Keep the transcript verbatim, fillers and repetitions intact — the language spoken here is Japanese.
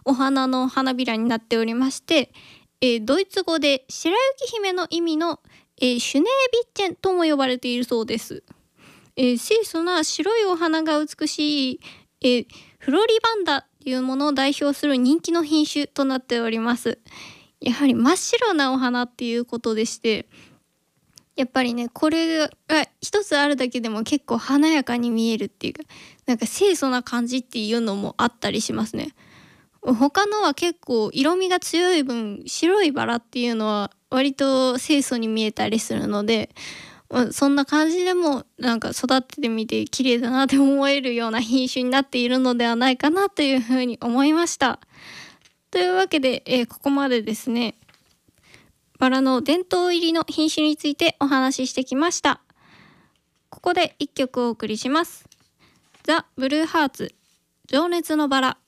お花の花びらになっておりまして、えードイツ語で白雪姫の意味の、えーシュネービッチェンとも呼ばれているそうです。えー清楚な白いお花が美しい、えーフロリバンダっていうものを代表する人気の品種となっております。やはり真っ白なお花っていうことでして、やっぱりねこれが一つあるだけでも結構華やかに見えるっていうか、なんか清楚な感じっていうのもあったりしますね。他のは結構色味が強い分、白いバラっていうのは割と清楚に見えたりするので、まあそんな感じでもなんか育ててみて綺麗だなって思えるような品種になっているのではないかなというふうに思いました。というわけで、えーここまでですね、バラの伝統入りの品種についてお話ししてきました。ここで一曲お送りします。ザ・ブルーハーツ、情熱のバラ。